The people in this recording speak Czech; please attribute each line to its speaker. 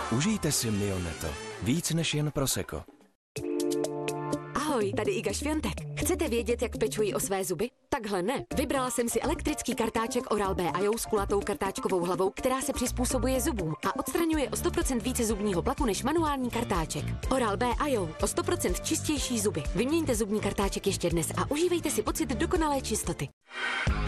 Speaker 1: Užijte si Mioneto. Víc než jen prosecco.
Speaker 2: Ahoj, tady Iga Šviontek. Chcete vědět, jak pečuji o své zuby? Takhle ne. Vybrala jsem si elektrický kartáček Oral-B IO s kulatou kartáčkovou hlavou, která se přizpůsobuje zubům a odstraňuje o 100% více zubního plaku než manuální kartáček. Oral-B IO, o 100% čistější zuby. Vyměňte zubní kartáček ještě dnes a užívejte si pocit dokonalé čistoty.